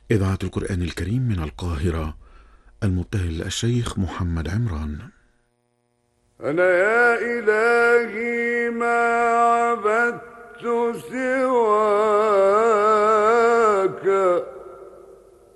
إذاعة القرآن الكريم من القاهرة، المبتهل الشيخ محمد عمران. أنا يا إلهي ما عبدت سواك